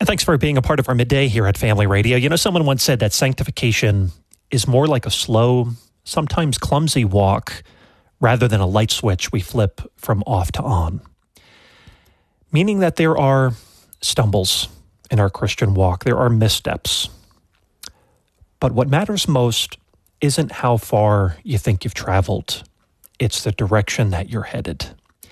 And thanks for being a part of our midday here at Family Radio. You know, someone once said that sanctification is more like a slow, sometimes clumsy walk rather than a light switch we flip from off to on. Meaning that there are stumbles in our Christian walk. There are missteps. But what matters most isn't how far you think you've traveled. It's the direction that you're headed.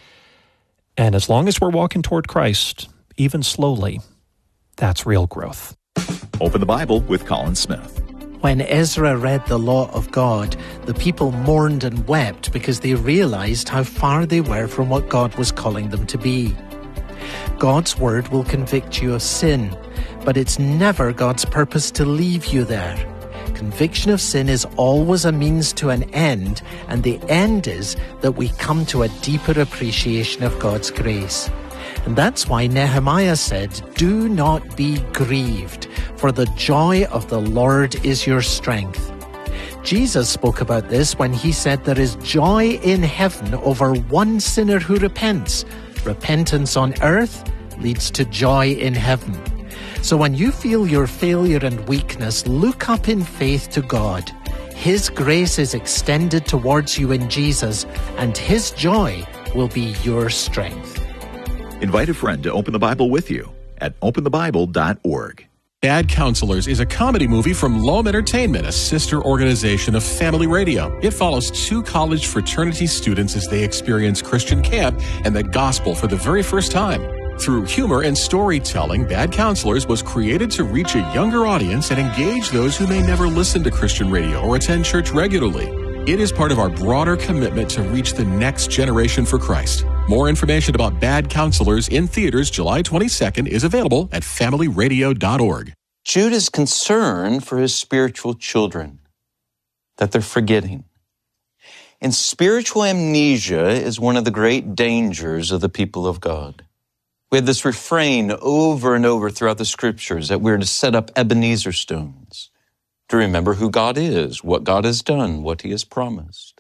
And as long as we're walking toward Christ, even slowly, that's real growth. Open the Bible with Colin Smith. When Ezra read the law of God, the people mourned and wept because they realized how far they were from what God was calling them to be. God's word will convict you of sin, but it's never God's purpose to leave you there. Conviction of sin is always a means to an end, and the end is that we come to a deeper appreciation of God's grace. And that's why Nehemiah said, "Do not be grieved, for the joy of the Lord is your strength." Jesus spoke about this when he said there is joy in heaven over one sinner who repents. Repentance on earth leads to joy in heaven. So when you feel your failure and weakness, look up in faith to God. His grace is extended towards you in Jesus, and His joy will be your strength. Invite a friend to open the Bible with you at openthebible.org. Bad Counselors is a comedy movie from Loam Entertainment, a sister organization of Family Radio. It follows two college fraternity students as they experience Christian camp and the gospel for the very first time. Through humor and storytelling, Bad Counselors was created to reach a younger audience and engage those who may never listen to Christian radio or attend church regularly. It is part of our broader commitment to reach the next generation for Christ. More information about Bad Counselors in theaters July 22nd is available at familyradio.org. Jude is concerned for his spiritual children, that they're forgetting. And spiritual amnesia is one of the great dangers of the people of God. We have this refrain over and over throughout the Scriptures that we're to set up Ebenezer stones to remember who God is, what God has done, what He has promised.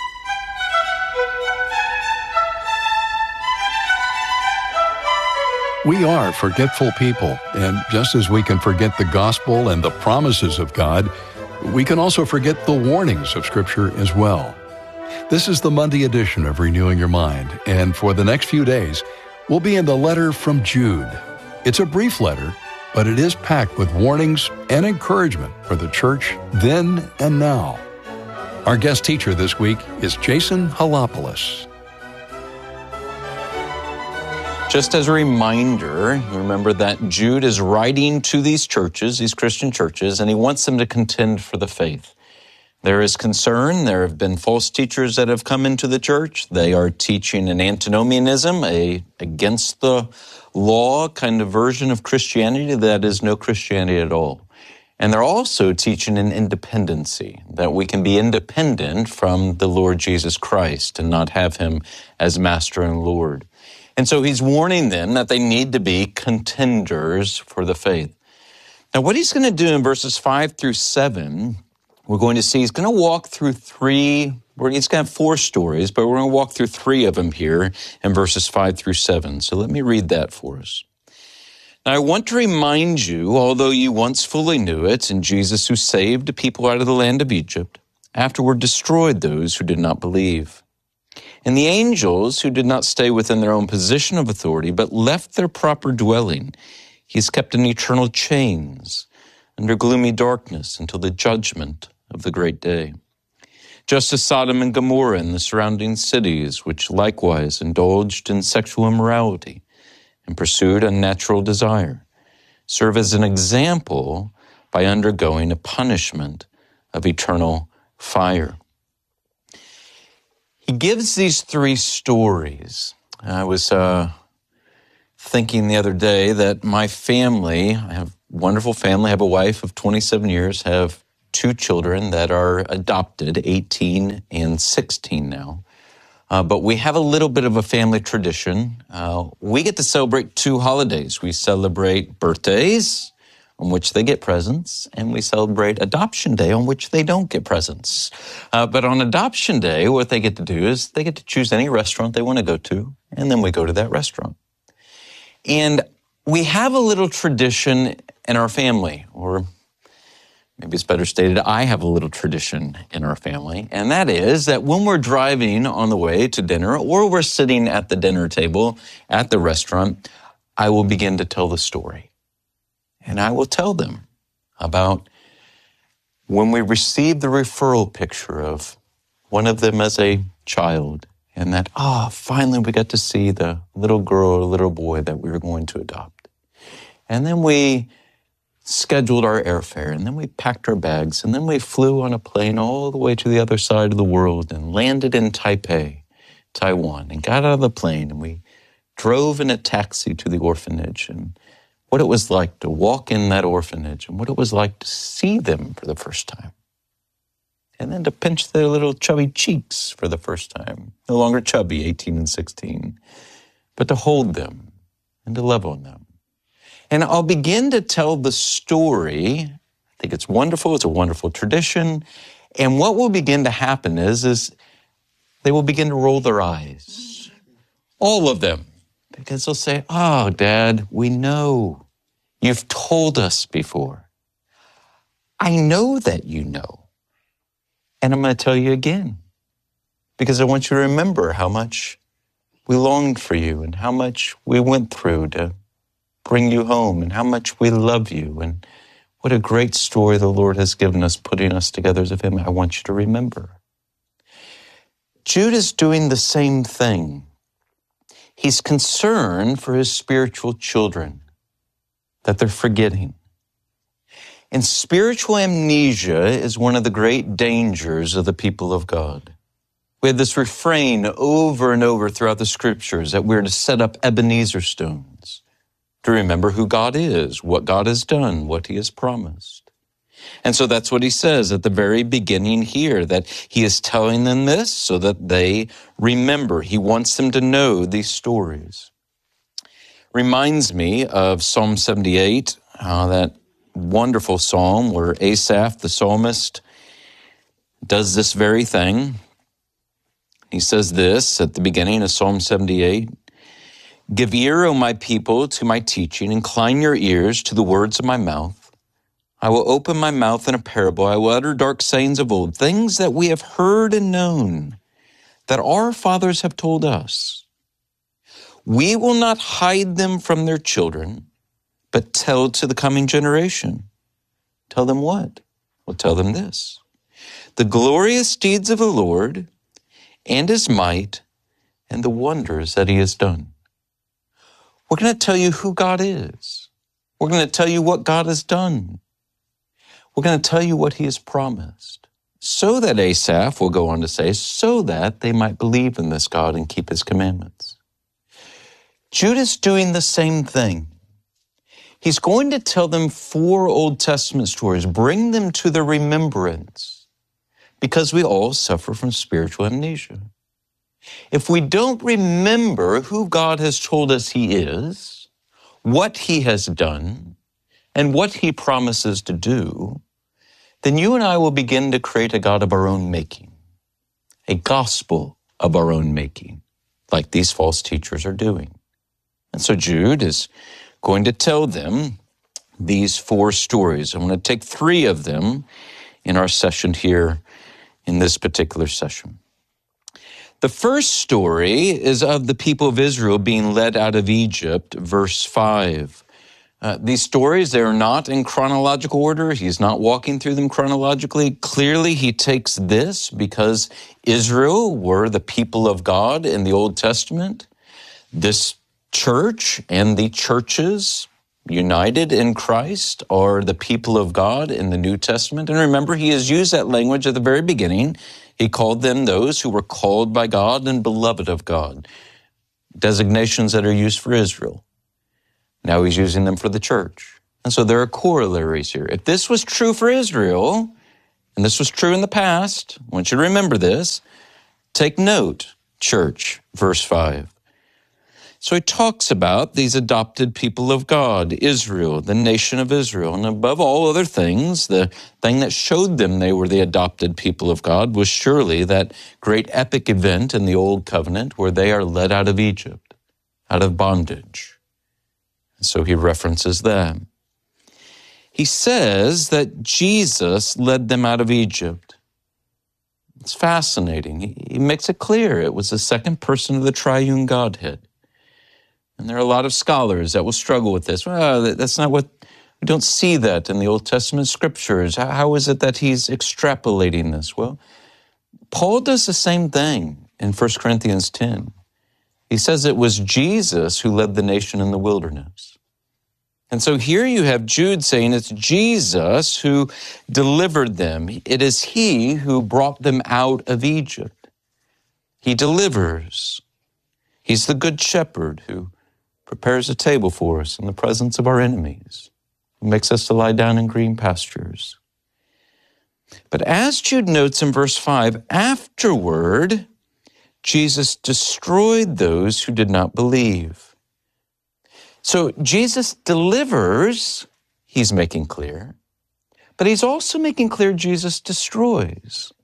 We are forgetful people, and just as we can forget the gospel and the promises of God, we can also forget the warnings of Scripture as well. This is the Monday edition of Renewing Your Mind, and for the next few days, we'll be in the letter from Jude. It's a brief letter, but it is packed with warnings and encouragement for the church then and now. Our guest teacher this week is Jason Halopoulos. Just as a reminder, remember that Jude is writing to these churches, these Christian churches, and he wants them to contend for the faith. There is concern. There have been false teachers that have come into the church. They are teaching an antinomianism, against the law kind of version of Christianity that is no Christianity at all. And they're also teaching an independency, that we can be independent from the Lord Jesus Christ and not have Him as Master and Lord. And so he's warning them that they need to be contenders for the faith. Now, what he's going to do in verses 5 through 7, we're going to see he's going to walk through he's going to have 4 stories, but we're going to walk through 3 of them here in verses 5 through 7. So let me read that for us. Now, I want to remind you, although you once fully knew it, in Jesus who saved the people out of the land of Egypt, afterward destroyed those who did not believe. And the angels who did not stay within their own position of authority, but left their proper dwelling, He has kept in eternal chains under gloomy darkness until the judgment of the great day. Just as Sodom and Gomorrah and the surrounding cities, which likewise indulged in sexual immorality and pursued unnatural desire, serve as an example by undergoing a punishment of eternal fire. He gives these 3 stories. I was thinking the other day that my family, I have a wonderful family, I have a wife of 27 years, have 2 children that are adopted, 18 and 16 now. But we have a little bit of a family tradition. We get to celebrate 2 holidays. We celebrate birthdays, on which they get presents, and we celebrate Adoption Day, on which they don't get presents. But on Adoption Day, what they get to do is they get to choose any restaurant they want to go to, and then we go to that restaurant. And we have a little tradition in our family, or maybe it's better stated, I have a little tradition in our family, and that is that when we're driving on the way to dinner or we're sitting at the dinner table at the restaurant, I will begin to tell the story. And I will tell them about when we received the referral picture of one of them as a child, and that, finally we got to see the little girl or little boy that we were going to adopt. And then we scheduled our airfare, and then we packed our bags, and then we flew on a plane all the way to the other side of the world and landed in Taipei, Taiwan, and got out of the plane, and we drove in a taxi to the orphanage, and what it was like to walk in that orphanage, and what it was like to see them for the first time. And then to pinch their little chubby cheeks for the first time. No longer chubby, 18 and 16, but to hold them and to love on them. And I'll begin to tell the story. I think it's wonderful. It's a wonderful tradition. And what will begin to happen is they will begin to roll their eyes. All of them. Because they'll say, Dad, we know. You've told us before. I know that you know. And I'm going to tell you again. Because I want you to remember how much we longed for you and how much we went through to bring you home and how much we love you and what a great story the Lord has given us, putting us together as a family. I want you to remember. Jude is doing the same thing. He's concerned for his spiritual children, that they're forgetting. And spiritual amnesia is one of the great dangers of the people of God. We have this refrain over and over throughout the scriptures that we're to set up Ebenezer stones to remember who God is, what God has done, what he has promised. And so that's what he says at the very beginning here, that he is telling them this so that they remember. He wants them to know these stories. Reminds me of Psalm 78, that wonderful psalm where Asaph, the psalmist, does this very thing. He says this at the beginning of Psalm 78, "Give ear, O my people, to my teaching. Incline your ears to the words of my mouth. I will open my mouth in a parable. I will utter dark sayings of old, things that we have heard and known, that our fathers have told us. We will not hide them from their children, but tell to the coming generation." Tell them what? Well, tell them this: the glorious deeds of the Lord and his might and the wonders that he has done. We're going to tell you who God is. We're going to tell you what God has done. We're going to tell you what he has promised. So that, Asaph will go on to say, so that they might believe in this God and keep his commandments. Jude is doing the same thing. He's going to tell them 4 Old Testament stories, bring them to their remembrance, because we all suffer from spiritual amnesia. If we don't remember who God has told us he is, what he has done, and what he promises to do, then you and I will begin to create a God of our own making, a gospel of our own making, like these false teachers are doing. And so Jude is going to tell them these 4 stories. I'm going to take 3 of them in our session here in this particular session. The first story is of the people of Israel being led out of Egypt, verse 5. These stories, they're not in chronological order. He's not walking through them chronologically. Clearly, he takes this because Israel were the people of God in the Old Testament. This church and the churches united in Christ are the people of God in the New Testament. And remember, he has used that language at the very beginning. He called them those who were called by God and beloved of God, designations that are used for Israel. Now he's using them for the church. And so there are corollaries here. If this was true for Israel, and this was true in the past, I want you to remember this. Take note, church, verse 5. So he talks about these adopted people of God, Israel, the nation of Israel. And above all other things, the thing that showed them they were the adopted people of God was surely that great epic event in the Old Covenant where they are led out of Egypt, out of bondage. So he references that. He says that Jesus led them out of Egypt. It's fascinating. He makes it clear it was the second person of the triune Godhead. And there are a lot of scholars that will struggle with this. Well, that's not what, we don't see that in the Old Testament scriptures. How is it that he's extrapolating this? Well, Paul does the same thing in 1 Corinthians 10. He says it was Jesus who led the nation in the wilderness. And so here you have Jude saying it's Jesus who delivered them. It is he who brought them out of Egypt. He delivers. He's the good shepherd who prepares a table for us in the presence of our enemies, who makes us to lie down in green pastures. But as Jude notes in verse 5, afterward, Jesus destroyed those who did not believe. So Jesus delivers, he's making clear, but he's also making clear Jesus destroys.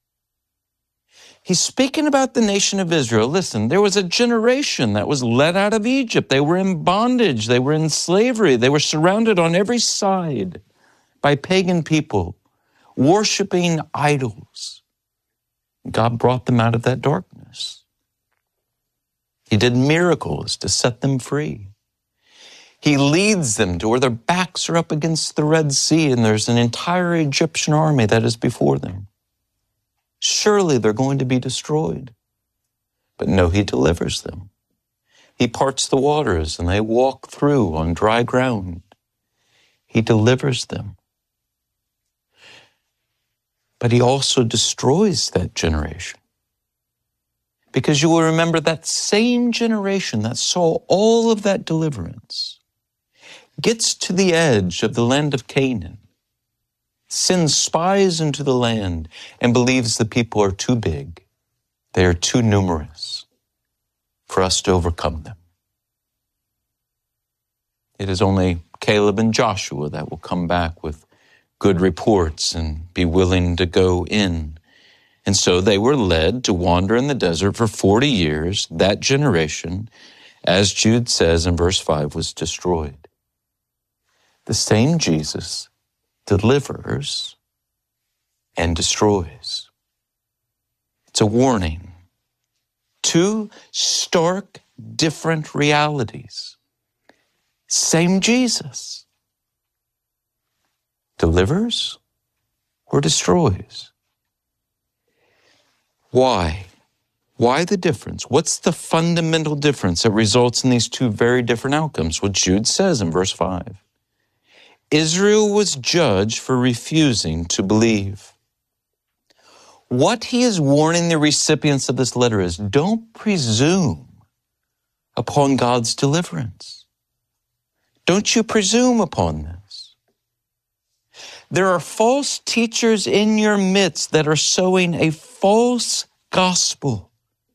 He's speaking about the nation of Israel. Listen, there was a generation that was led out of Egypt. They were in bondage. They were in slavery. They were surrounded on every side by pagan people, worshiping idols. God brought them out of that darkness. He did miracles to set them free. He leads them to where their backs are up against the Red Sea and there's an entire Egyptian army that is before them. Surely they're going to be destroyed. But no, he delivers them. He parts the waters and they walk through on dry ground. He delivers them. But he also destroys that generation. Because you will remember that same generation that saw all of that deliverance gets to the edge of the land of Canaan, sends spies into the land, and believes the people are too big. They are too numerous for us to overcome them. It is only Caleb and Joshua that will come back with good reports and be willing to go in. And so they were led to wander in the desert for 40 years. That generation, as Jude says in verse 5, was destroyed. The same Jesus delivers and destroys. It's a warning. Two stark, different realities. Same Jesus. Delivers or destroys. Why? Why the difference? What's the fundamental difference that results in these two very different outcomes? What Jude says in verse 5. Israel was judged for refusing to believe. What he is warning the recipients of this letter is, don't presume upon God's deliverance. Don't you presume upon this. There are false teachers in your midst that are sowing a false gospel.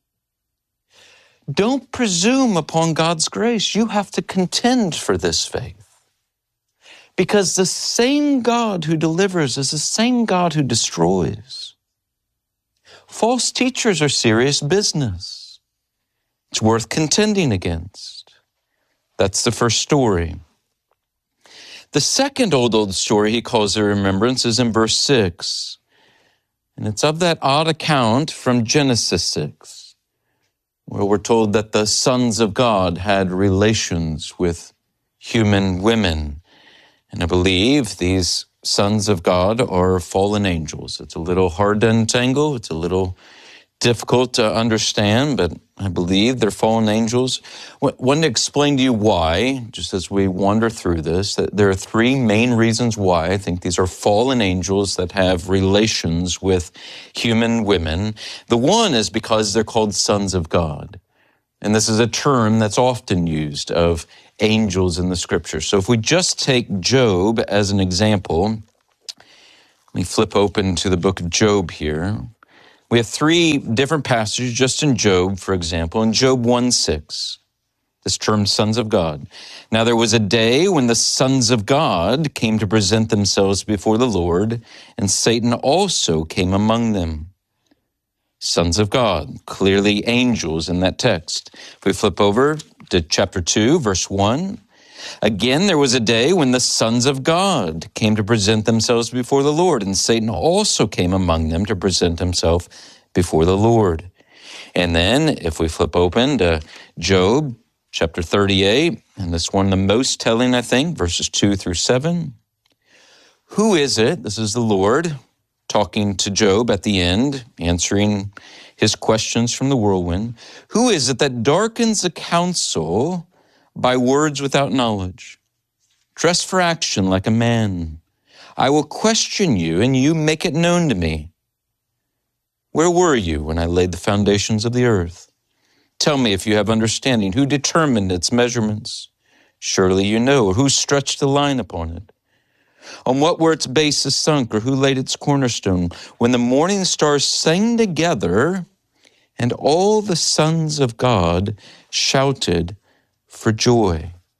Don't presume upon God's grace. You have to contend for this faith. Because the same God who delivers is the same God who destroys. False teachers are serious business. It's worth contending against. That's the first story. The second old story he calls a remembrance is in verse 6. And it's of that odd account from Genesis 6, where we're told that the sons of God had relations with human women. And I believe these sons of God are fallen angels. It's a little hard to untangle. It's a little difficult to understand, but I believe they're fallen angels. I want to explain to you why, just as we wander through this, that there are three main reasons why I think these are fallen angels that have relations with human women. The one is because they're called sons of God. And this is a term that's often used of angels in the scripture. So if we just take Job as an example, let me flip open to the book of Job here. We have three different passages just in Job, for example. In Job 1:6, this term sons of God. Now there was a day when the sons of God came to present themselves before the Lord, and Satan also came among them. Sons of God, clearly angels in that text. If we flip over to chapter 2, verse 1, Again, there was a day when the sons of God came to present themselves before the Lord, and Satan also came among them to present himself before the Lord. And then, if we flip open to Job chapter 38, and this one the most telling, I think, verses 2 through 7. Who is it, this is the Lord, talking to Job at the end, answering his questions from the whirlwind. Who is it that darkens the counsel by words without knowledge? Dress for action like a man. I will question you, and you make it known to me. Where were you when I laid the foundations of the earth? Tell me if you have understanding. Who determined its measurements? Surely you know. Or who stretched the line upon it? On what were its bases sunk, or who laid its cornerstone? When the morning stars sang together, and all the sons of God shouted for joy.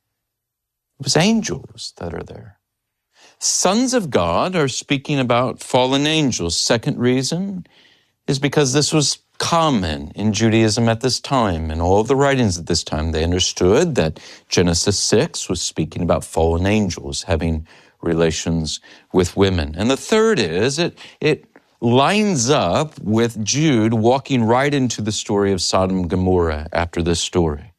It was angels that are there. Sons of God are speaking about fallen angels. Second reason is because this was common in Judaism at this time. In all of the writings at this time, they understood that Genesis 6 was speaking about fallen angels having relations with women. And the third is it lines up with Jude walking right into the story of Sodom and Gomorrah after this story.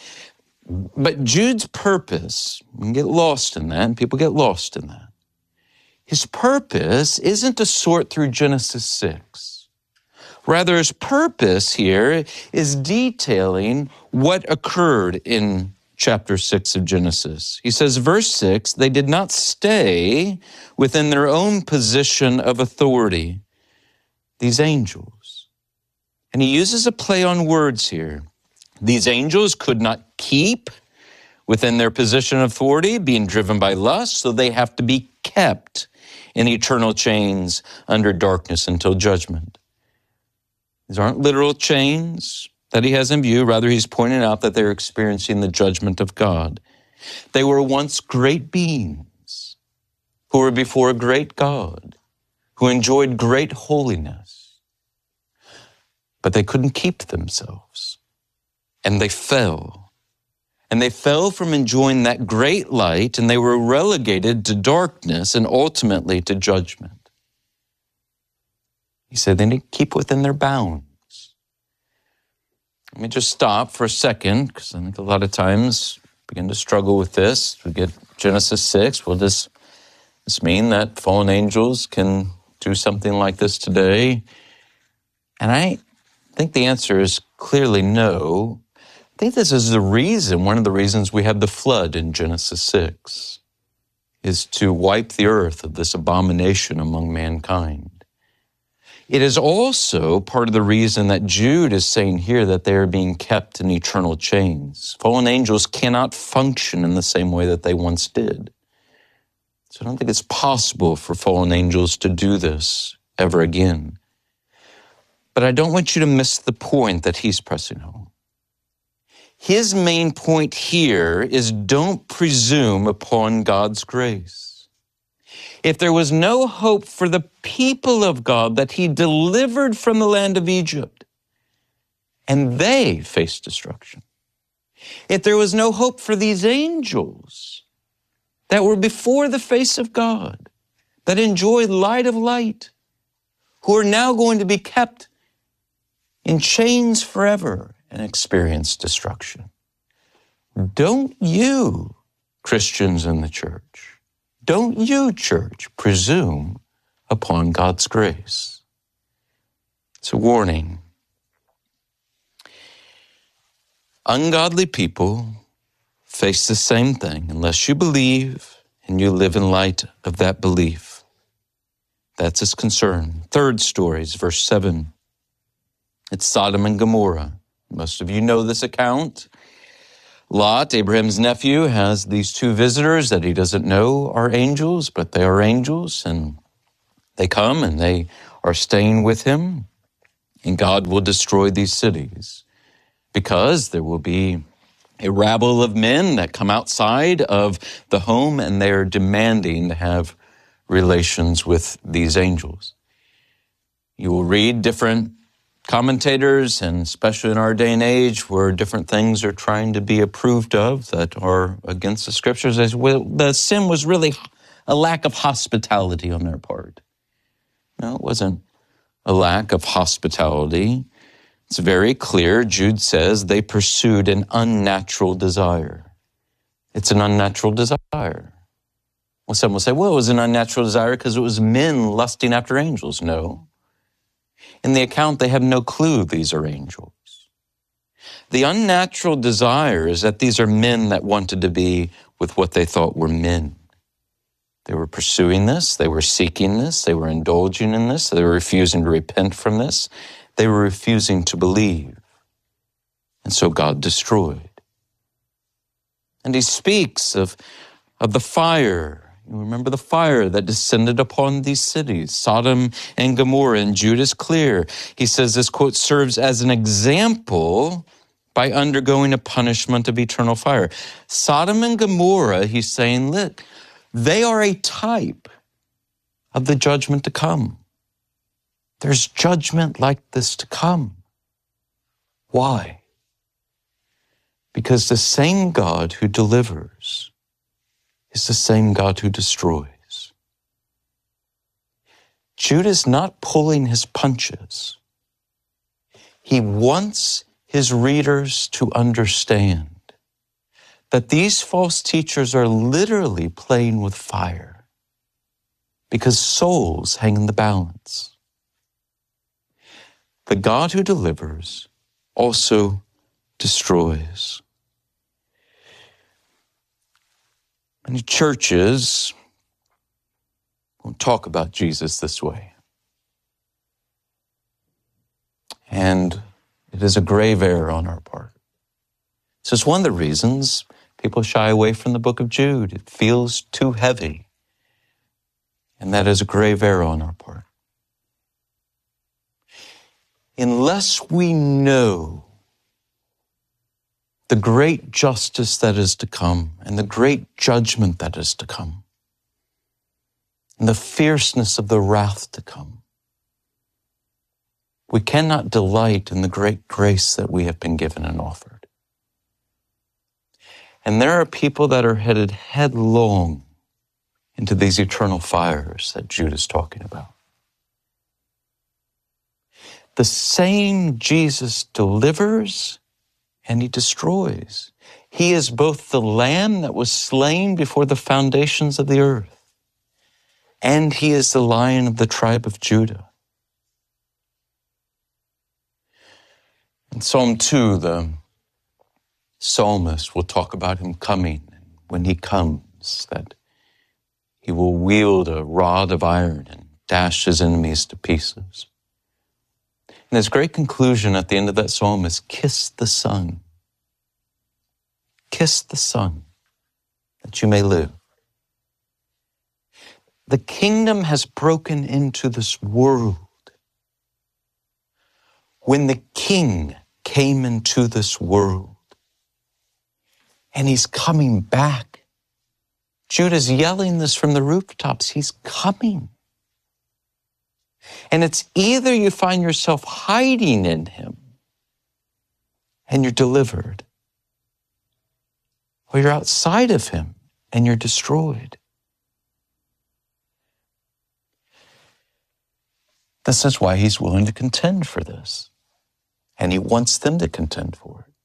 But Jude's purpose, we can get lost in that, and people get lost in that. His purpose isn't to sort through Genesis 6. Rather, his purpose here is detailing what occurred in chapter 6 of Genesis. He says, verse 6, they did not stay within their own position of authority, these angels. And he uses a play on words here. These angels could not keep within their position of authority, being driven by lust, so they have to be kept in eternal chains under darkness until judgment. These aren't literal chains that he has in view. Rather, he's pointing out that they're experiencing the judgment of God. They were once great beings who were before a great God, who enjoyed great holiness. But they couldn't keep themselves. And they fell. And they fell from enjoying that great light, and they were relegated to darkness and ultimately to judgment. He said they need to keep within their bounds. Let me just stop for a second, because I think a lot of times begin to struggle with this. We get Genesis 6. Well, does this mean that fallen angels can do something like this today? And I think the answer is clearly no. I think this is the reason, one of the reasons we have the flood in Genesis 6, is to wipe the earth of this abomination among mankind. It is also part of the reason that Jude is saying here that they are being kept in eternal chains. Fallen angels cannot function in the same way that they once did. So I don't think it's possible for fallen angels to do this ever again. But I don't want you to miss the point that he's pressing home. His main point here is don't presume upon God's grace. If there was no hope for the people of God that he delivered from the land of Egypt, and they faced destruction, if there was no hope for these angels that were before the face of God, that enjoyed light of light, who are now going to be kept in chains forever and experience destruction, don't you, Christians in the church, don't you, church, presume upon God's grace. It's a warning. Ungodly people face the same thing unless you believe and you live in light of that belief. That's his concern. Third story is verse 7. It's Sodom and Gomorrah. Most of you know this account. Lot, Abraham's nephew, has these two visitors that he doesn't know are angels, but they are angels, and they come and they are staying with him, and God will destroy these cities because there will be a rabble of men that come outside of the home, and they're demanding to have relations with these angels. You will read different commentators, and especially in our day and age where different things are trying to be approved of that are against the Scriptures, they say, well, the sin was really a lack of hospitality on their part. No, it wasn't a lack of hospitality. It's very clear. Jude says they pursued an unnatural desire. It's an unnatural desire. Well, some will say, well, it was an unnatural desire because it was men lusting after angels. No. In the account, they have no clue these are angels. The unnatural desire is that these are men that wanted to be with what they thought were men. They were pursuing this, they were seeking this, they were indulging in this, they were refusing to repent from this, they were refusing to believe. And so God destroyed. And he speaks of the fire. You remember the fire that descended upon these cities, Sodom and Gomorrah, and Jude is clear. He says this, quote, serves as an example by undergoing a punishment of eternal fire. Sodom and Gomorrah, he's saying, look, they are a type of the judgment to come. There's judgment like this to come. Why? Because the same God who delivers is the same God who destroys. Jude is not pulling his punches. He wants his readers to understand that these false teachers are literally playing with fire because souls hang in the balance. The God who delivers also destroys. Many churches won't talk about Jesus this way. And it is a grave error on our part. This is one of the reasons people shy away from the book of Jude. It feels too heavy. And that is a grave error on our part. Unless we know the great justice that is to come and the great judgment that is to come and the fierceness of the wrath to come, we cannot delight in the great grace that we have been given and offered. And there are people that are headed headlong into these eternal fires that Jude is talking about. The same Jesus delivers and he destroys. He is both the Lamb that was slain before the foundations of the earth, and he is the Lion of the tribe of Judah. In Psalm 2, the psalmist will talk about him coming, and when he comes, that he will wield a rod of iron and dash his enemies to pieces. And his great conclusion at the end of that psalm is, kiss the Son. Kiss the Son, that you may live. The kingdom has broken into this world. When the King came into this world, and he's coming back. Jude is yelling this from the rooftops. He's coming. And it's either you find yourself hiding in him and you're delivered, or you're outside of him and you're destroyed. This is why he's willing to contend for this. And he wants them to contend for it.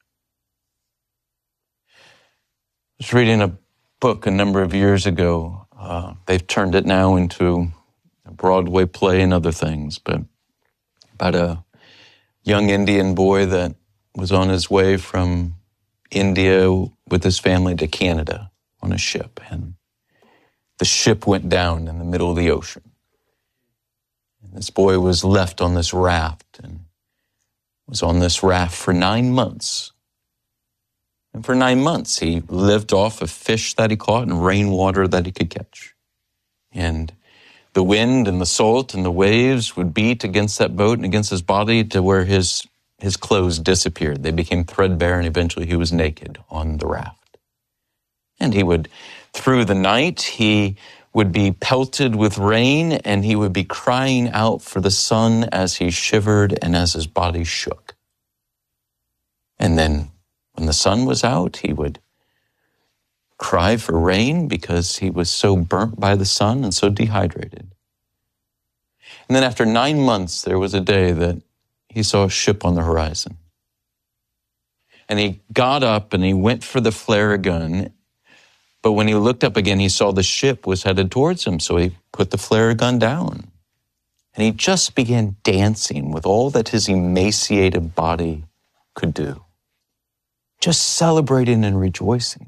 I was reading a book a number of years ago. They've turned it now into a Broadway play and other things, but about a young Indian boy that was on his way from India with his family to Canada on a ship. And the ship went down in the middle of the ocean. And this boy was left on this raft and was on this raft for 9 months. And for 9 months, he lived off of fish that he caught and rainwater that he could catch. And the wind and the salt and the waves would beat against that boat and against his body to where his clothes disappeared. They became threadbare, and eventually he was naked on the raft. And he would, through the night, he would be pelted with rain, and he would be crying out for the sun as he shivered and as his body shook. And then when the sun was out, he would cry for rain because he was so burnt by the sun and so dehydrated. And then after 9 months, there was a day that he saw a ship on the horizon. And he got up and he went for the flare gun. But when he looked up again, he saw the ship was headed towards him. So he put the flare gun down. And he just began dancing with all that his emaciated body could do. Just celebrating and rejoicing.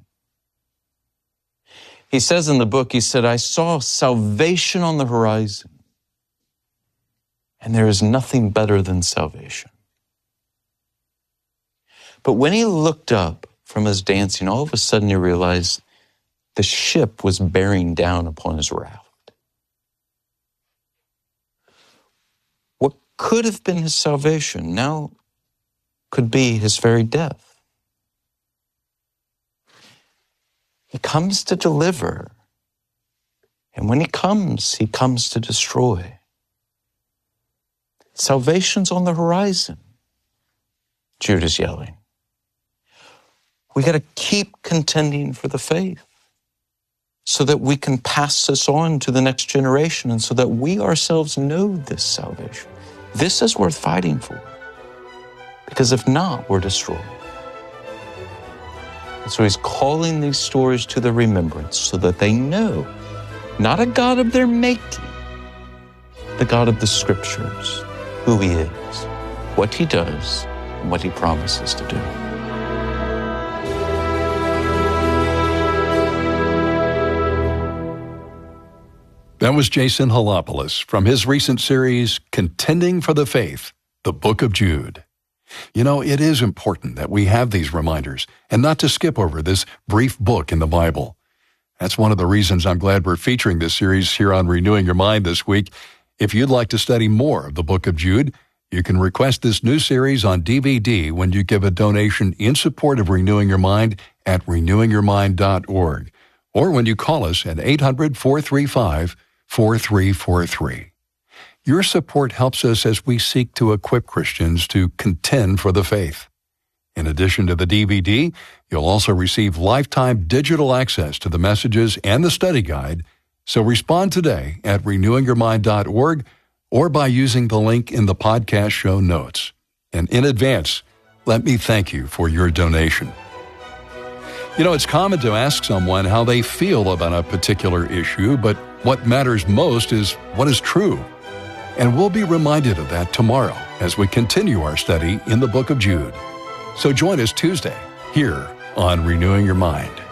He says in the book, he said, I saw salvation on the horizon. And there is nothing better than salvation. But when he looked up from his dancing, all of a sudden he realized the ship was bearing down upon his raft. What could have been his salvation now could be his very death. He comes to deliver. And when he comes to destroy. Salvation's on the horizon, Jude is yelling. We got to keep contending for the faith so that we can pass this on to the next generation and so that we ourselves know this salvation. This is worth fighting for, because if not, we're destroyed. And so he's calling these stories to their remembrance so that they know not a God of their making, the God of the Scriptures, who he is, what he does, and what he promises to do. That was Jason Halopoulos from his recent series, Contending for the Faith, the Book of Jude. You know, it is important that we have these reminders and not to skip over this brief book in the Bible. That's one of the reasons I'm glad we're featuring this series here on Renewing Your Mind this week. If you'd like to study more of the Book of Jude, you can request this new series on DVD when you give a donation in support of Renewing Your Mind at renewingyourmind.org, or when you call us at 800-435-4343. Your support helps us as we seek to equip Christians to contend for the faith. In addition to the DVD, you'll also receive lifetime digital access to the messages and the study guide. So respond today at renewingyourmind.org or by using the link in the podcast show notes. And in advance, let me thank you for your donation. You know, it's common to ask someone how they feel about a particular issue, but what matters most is what is true. And we'll be reminded of that tomorrow as we continue our study in the Book of Jude. So join us Tuesday here on Renewing Your Mind.